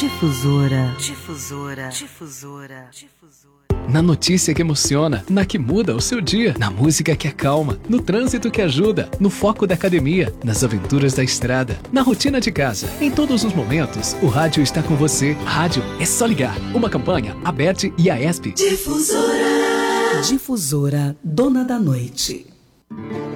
Difusora. Difusora. Difusora. Difusora. Na notícia que emociona, na que muda o seu dia, na música que acalma, no trânsito que ajuda, no foco da academia, nas aventuras da estrada, na rotina de casa. Em todos os momentos, o rádio está com você. Rádio é só ligar. Uma campanha, ABERT e AESP. Difusora. Difusora, dona da noite.